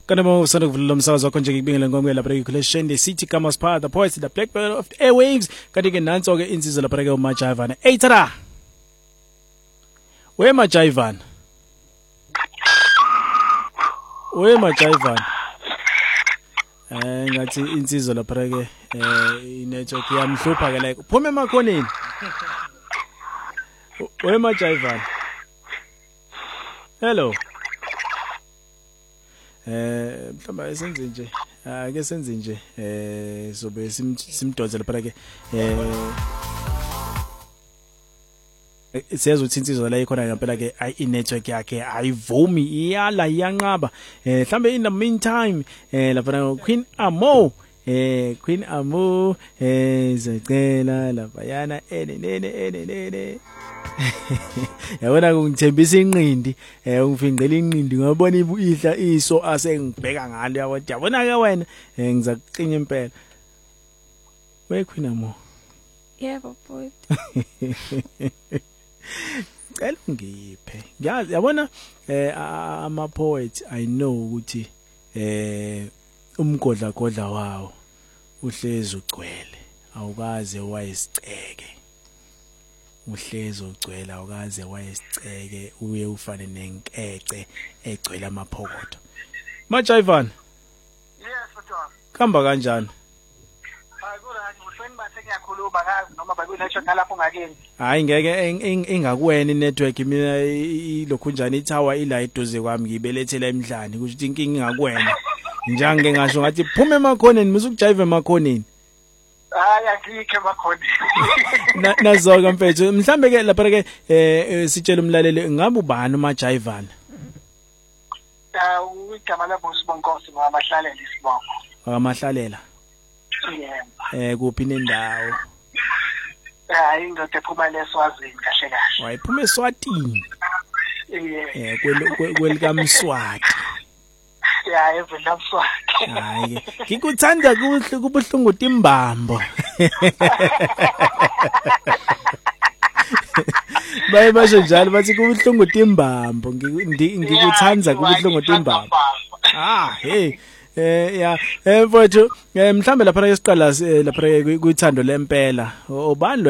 Kanti usanda kuvula umsakazo wakho nje ngikubingela ngomke lapha ekulesheni the city Kamas Park the poets the blackbird of the airwaves kanti ke nanso ke insizwa lapha ke uMajayvan Eitara we Majayvan ngathi insizwa lapha ke inetwork yamhlupha ke like phuma emakhoneni we Majayvan hello mhlamba esenze nje ake senze nje sobe simdonse lapha ke siyazwa ukuthi insizwa la ikhona ngempela ke i-network yakhe ayivumi iyala iyanqaba mhlambe in the meantime lapha Queen Amo zicela lapha yana ene yabona ngithembisa inqindi ungifingqela inqindi ngabona ihla iso asengibheka ngalo yakodwa yabona ke wena ngizakuqinya impela we Queen Amo yebo bhuti cela ngiphe ngiyazi yabona ama poets I know ukuthi umgodla wawo uhlezi ugcwele awukaze wayesiceke uhlezi ugcwele awukaze wayesiceke uye ufane nenkece egcwele amaphokodo Majayvan yes mfowethu khamba kanjani noma bakunetwork nalapho ngakini hayi ngeke ingakuwena inetwork mina lokhu njani ithawa ila eduze kwami ngibelethela emhlanje kusho inkinga ingakuwena njange ngasho ngathi phuma emakhoneni musukujive emakhoneni hayi angikho emakhoneni nazoka mfethu mhlambe ke lapha ke sitshela umlaleli ngabe ubani uMajayvan igama labo Sibonkosi ngamahlalela isibongo akamahlalela kuphi nendawo hayi indoda ephuma leSwazini kahle kahle wayiphuma eSwatini kwelikamswati evela Mswati hayi ngikuthanda kuhle kubuhlungu timbambo baye basho njalo bathi kubuhlungu timbambo ngikuthanda kubuhlungu timbambo hey ya mfowethu mhlambe lapha esiqala lapha kuithando lempela ubani